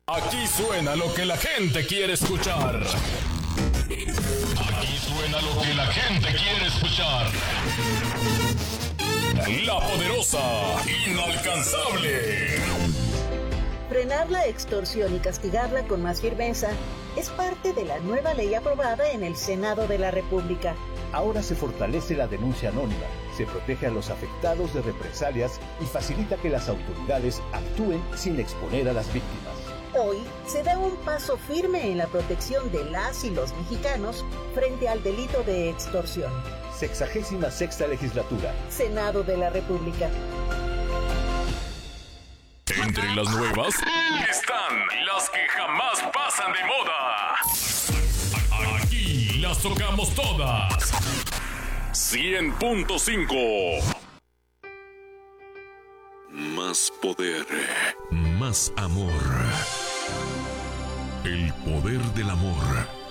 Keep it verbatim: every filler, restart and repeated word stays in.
Aquí suena lo que la gente quiere escuchar. Aquí suena lo que la gente quiere escuchar. La poderosa, inalcanzable. Frenar la extorsión y castigarla con más firmeza es parte de la nueva ley aprobada en el Senado de la República. Ahora se fortalece la denuncia anónima, se protege a los afectados de represalias y facilita que las autoridades actúen sin exponer a las víctimas. Hoy se da un paso firme en la protección de las y los mexicanos frente al delito de extorsión. Sexagésima sexta legislatura. Senado de la República. Entre las nuevas están las que jamás pasan de moda. Aquí las tocamos todas. cien punto cinco. Más poder, más amor. El poder del amor.